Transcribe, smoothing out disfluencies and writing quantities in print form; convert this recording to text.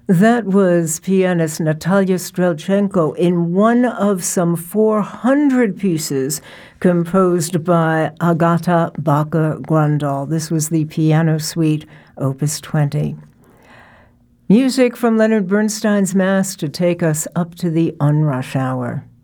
That was pianist Natalia Strelchenko in one of some 400 pieces composed by Agata Bakker-Grøndahl. This was the Piano Suite, Opus 20. Music from Leonard Bernstein's Mass to take us up to the unrush hour.